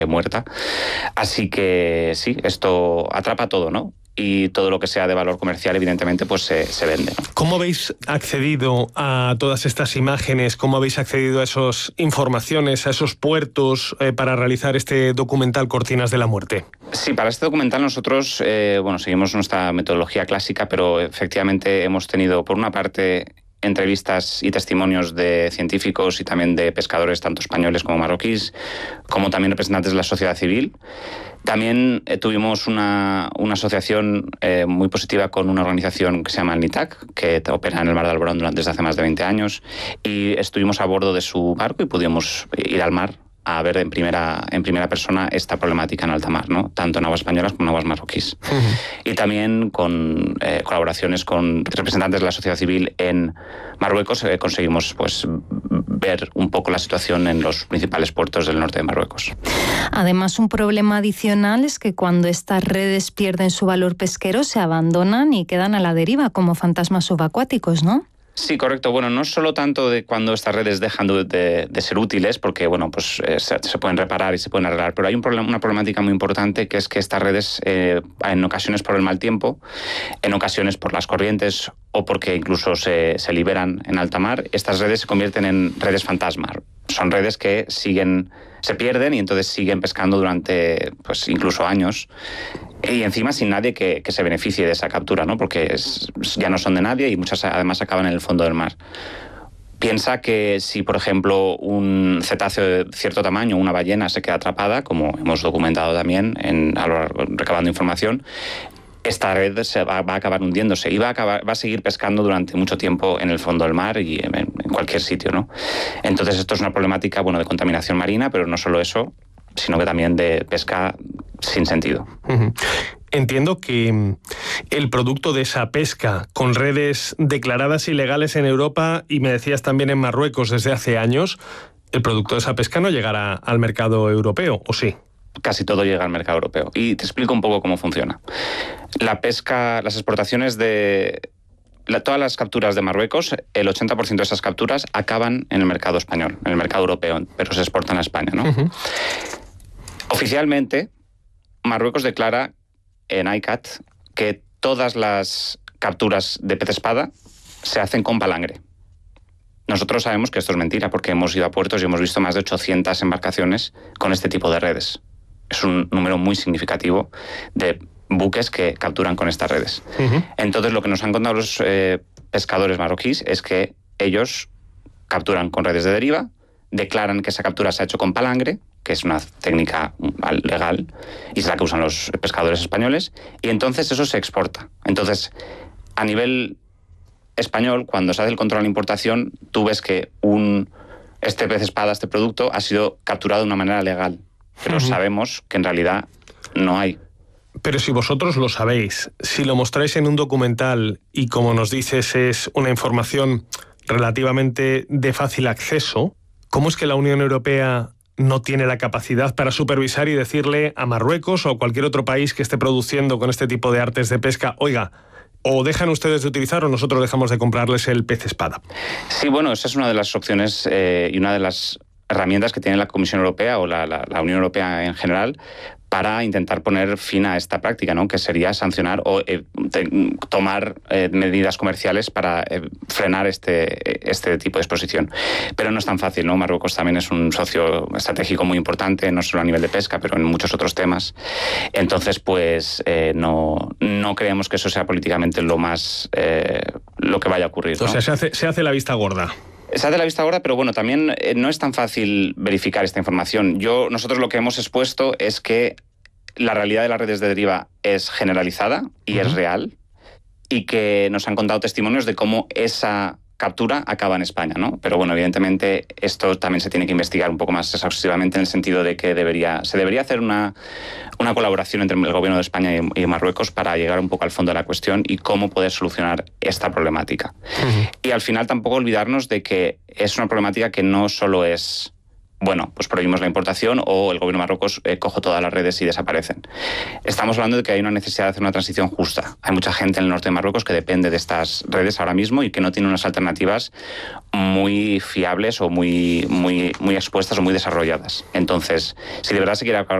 muerta. Así que sí, esto atrapa todo, ¿no? Y todo lo que sea de valor comercial, evidentemente, pues se vende, ¿no? ¿Cómo habéis accedido a todas estas imágenes? ¿Cómo habéis accedido a esas informaciones, a esos puertos para realizar este documental Cortinas de la Muerte? Sí, para este documental nosotros, seguimos nuestra metodología clásica, pero efectivamente hemos tenido, por una parte, entrevistas y testimonios de científicos y también de pescadores, tanto españoles como marroquíes, como también representantes de la sociedad civil. También tuvimos una asociación muy positiva con una organización que se llama el NITAC, que opera en el Mar de Alborán desde hace más de 20 años, y estuvimos a bordo de su barco y pudimos ir al mar a ver en primera persona esta problemática en alta mar, ¿no? Tanto en aguas españolas como en aguas marroquíes. Y también con colaboraciones con representantes de la sociedad civil en Marruecos conseguimos pues ver un poco la situación en los principales puertos del norte de Marruecos. Además, un problema adicional es que cuando estas redes pierden su valor pesquero se abandonan y quedan a la deriva como fantasmas subacuáticos, ¿no? Sí, correcto. Bueno, no solo tanto de cuando estas redes dejan de ser útiles, porque bueno, pues se pueden reparar y se pueden arreglar, pero hay una problemática muy importante, que es que estas redes, en ocasiones por el mal tiempo, en ocasiones por las corrientes o porque incluso se liberan en alta mar, estas redes se convierten en redes fantasma. Son redes que se pierden y entonces siguen pescando durante pues incluso años. Y encima sin nadie que se beneficie de esa captura, ¿no? Porque ya no son de nadie y muchas además acaban en el fondo del mar. Piensa que si, por ejemplo, un cetáceo de cierto tamaño, una ballena, se queda atrapada, como hemos documentado también recabando información, esta red va a acabar hundiéndose y va a seguir pescando durante mucho tiempo en el fondo del mar y en cualquier sitio, ¿no? Entonces esto es una problemática, bueno, de contaminación marina, pero no solo eso, sino que también de pesca sin sentido. Entiendo que el producto de esa pesca con redes declaradas ilegales en Europa, y me decías también en Marruecos desde hace años, el producto de esa pesca no llegará al mercado europeo, ¿o sí? Casi todo llega al mercado europeo. Y te explico un poco cómo funciona. La pesca, las exportaciones todas las capturas de Marruecos, el 80% de esas capturas acaban en el mercado español, en el mercado europeo, pero se exportan a España, ¿no? Oficialmente, Marruecos declara en ICCAT que todas las capturas de pez espada se hacen con palangre. Nosotros sabemos que esto es mentira porque hemos ido a puertos y hemos visto más de 800 embarcaciones con este tipo de redes. Es un número muy significativo de buques que capturan con estas redes. Entonces, lo que nos han contado los pescadores marroquíes es que ellos capturan con redes de deriva, declaran que esa captura se ha hecho con palangre, que es una técnica legal y es la que usan los pescadores españoles, y entonces eso se exporta. Entonces, a nivel español, cuando se hace el control de importación, tú ves que este pez espada, este producto, ha sido capturado de una manera legal, pero sabemos que en realidad no hay. Pero si vosotros lo sabéis, si lo mostráis en un documental y, como nos dices, es una información relativamente de fácil acceso, ¿cómo es que la Unión Europea no tiene la capacidad para supervisar y decirle a Marruecos o a cualquier otro país que esté produciendo con este tipo de artes de pesca, oiga, o dejan ustedes de utilizar o nosotros dejamos de comprarles el pez espada? Sí, bueno, esa es una de las opciones y una de las herramientas que tiene la Comisión Europea o la Unión Europea en general para intentar poner fin a esta práctica, ¿no? Que sería sancionar o tomar medidas comerciales para frenar este tipo de exposición. Pero no es tan fácil, ¿no? Marruecos también es un socio estratégico muy importante, no solo a nivel de pesca, pero en muchos otros temas. Entonces, pues no creemos que eso sea políticamente lo que vaya a ocurrir, ¿no? O sea, se hace la vista gorda. Se hace la vista gorda, pero bueno, también no es tan fácil verificar esta información. Nosotros lo que hemos expuesto es que la realidad de las redes de deriva es generalizada y es real, y que nos han contado testimonios de cómo esa captura acaba en España, ¿no? Pero bueno, evidentemente esto también se tiene que investigar un poco más exhaustivamente, en el sentido de que se debería hacer una colaboración entre el gobierno de España y Marruecos para llegar un poco al fondo de la cuestión y cómo poder solucionar esta problemática. Y al final tampoco olvidarnos de que es una problemática que no solo es bueno, pues prohibimos la importación o el gobierno de Marruecos coge todas las redes y desaparecen. Estamos hablando de que hay una necesidad de hacer una transición justa. Hay mucha gente en el norte de Marruecos que depende de estas redes ahora mismo y que no tiene unas alternativas muy fiables o muy expuestas o muy desarrolladas. Entonces, si de verdad se quiere acabar